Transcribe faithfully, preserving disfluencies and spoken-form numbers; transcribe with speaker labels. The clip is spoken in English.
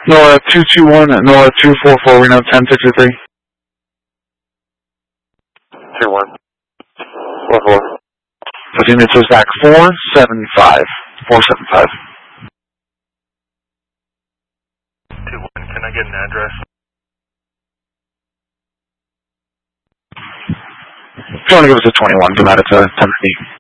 Speaker 1: Nora two two one, Nora two four four, Reno ten sixty-three.
Speaker 2: two one. four four.
Speaker 1: fifteen minutes back, four seven five. four seven five.
Speaker 2: two one, can I get an address?
Speaker 1: If you want to give us a twenty-one, come out, it's a ten fifty.